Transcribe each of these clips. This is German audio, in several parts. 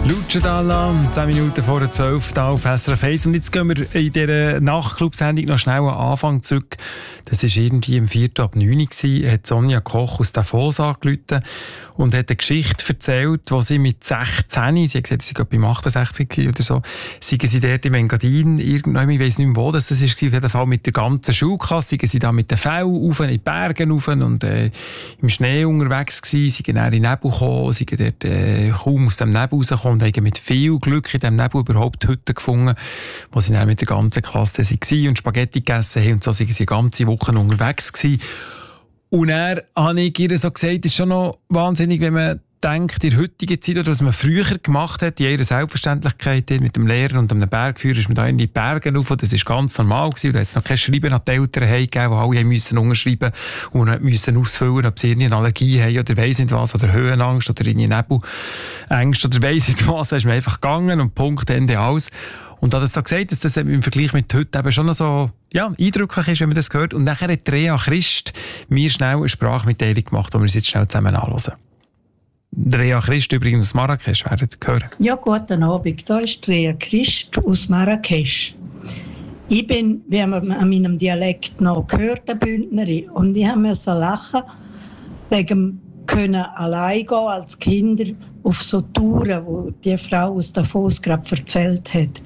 Lucia 10 Minuten vor der 12 Uhr auf SRF 1. Und jetzt gehen wir in dieser Nachtclub-Sendung noch schnell am Anfang zurück. Das war irgendwie im 4. ab 9 Uhr, hat Sonja Koch aus Davos angerufen und hat eine Geschichte erzählt, wo sie mit 16, sie hat gesagt, sie bei 68 oder so, seien sie dort im Engadin, irgendwann, ich weiss nicht mehr wo das war, auf jeden Fall mit der ganzen Schulklasse, seien sie da mit den Fällen rauf, in die Berge rauf und im Schnee unterwegs gewesen, seien dann in den Nebel gekommen, seien dort kaum aus dem Nebel rausgekommen und haben mit viel Glück in diesem Nebel überhaupt Hütten gefunden, wo sie dann mit der ganzen Klasse waren und Spaghetti gegessen haben und so sind sie die ganze Woche unterwegs gewesen. Und dann habe ich ihr so gesagt, es ist schon noch wahnsinnig, wenn man denkt, in der heutigen Zeit, oder was man früher gemacht hat, in ihrer Selbstverständlichkeit mit dem Lehrer und einem Bergführer, ist man da in die Berge rauf, das war ganz normal gewesen, da hat es noch kein Schreiben an die Eltern gegeben, wo alle mussten unterschreiben und mussten ausfüllen, ob sie irgendeine Allergie haben oder weiss nicht was, oder Höhenangst oder irgendeine Nebelängste oder weiss nicht was, da ist man einfach gegangen und Punkt, Ende, alles. Und da das so gesagt, dass das im Vergleich mit heute eben schon noch so, ja, eindrücklich ist, wenn man das hört. Und nachher hat Rea Christ mir schnell eine Sprachmitteilung gemacht, die wir uns jetzt schnell zusammen anhören. Rea Christ übrigens aus Marrakesch, werdet ihr hören. Ja, guten Abend. Da ist Rea Christ aus Marrakesch. Ich bin, wie man an meinem Dialekt noch gehört, eine Bündnerin. Und ich musste lachen, wegen dem können allein gehen als Kinder auf so Touren, wo die Frau aus Davos gerade erzählt hat.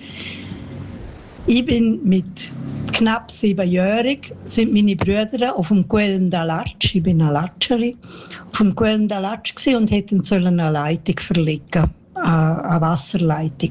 Ich bin mit knapp 7-jährig, sind meine Brüder auf dem Guelm d'Alatsch, ich bin eine Latscherin, auf dem Guelm d'Alatsch und hätten eine Leitung verlegen, eine Wasserleitung.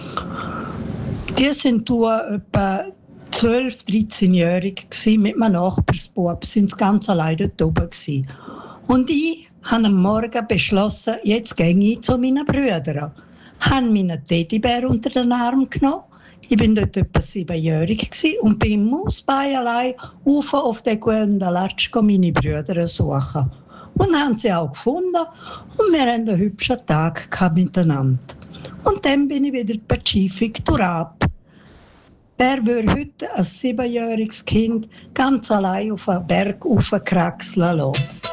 Die sind etwa 12-13-jährig mit meinem Nachbarsbub, sind ganz allein dort oben gewesen. Und ich habe am Morgen beschlossen, jetzt gehe ich zu meinen Brüdern. Ich habe meinen Teddybär unter den Arm genommen. Ich war dort etwa 7-jährig und bin im Mausbein allein auf den Guelm d'Alatsch meine Brüder suchen. Und haben sie auch gefunden und wir hatten einen hübschen Tag miteinander. Und dann bin ich wieder in die Pazifik durchab. Wer würde heute ein 7-jähriges Kind ganz allein auf einen Berg raufkraxeln lassen?